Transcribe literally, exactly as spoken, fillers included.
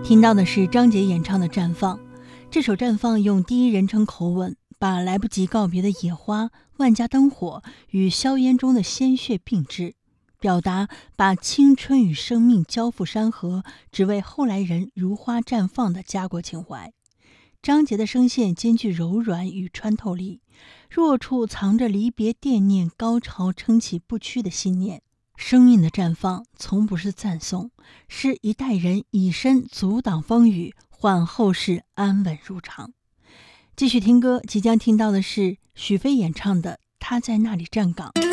听到的是张杰演唱的《绽放》。这首《绽放》用第一人称口吻，把来不及告别的野花、万家灯火与硝烟中的鲜血并置，表达把青春与生命交付山河，只为后来人如花绽放的家国情怀。张杰的声线兼具柔软与穿透力，弱处藏着离别惦念，高潮撑起不屈的信念。生命的绽放从不是赞颂，是一代人以身阻挡风雨，换后世安稳入场。继续听歌，即将听到的是许飞演唱的《他在那里站岗》。